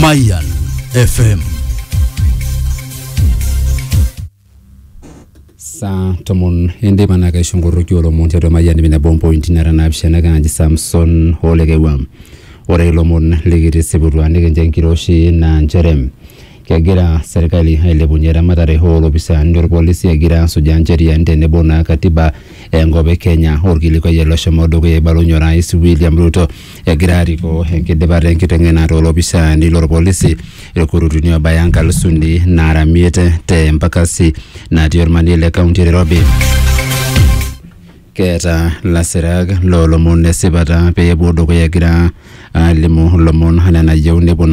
Mayan FM. Sa tomon ende manaka shongoro kyolo monte do Mayan mina bombo intinara na bishana kanji Samson Holegewa. Ore lomon ligiri siburwa nige Kiroshi na Jerem. Kagira serikali hailebunyera matare holo bisa ndor polisi yagira sujanjeri ande nebona katiba ngobe Kenya orgili ko yelo shomodo ko balonyo rais William Ruto yagira riko kedebare kitengena rolo bisa ni lor polisi rekurudunio bayankal sundi nara miete te mpakasi na diormanile county Nairobi. Keta la serag lolo mon sebata pe bodo ko yagira limo lomon hanana yewne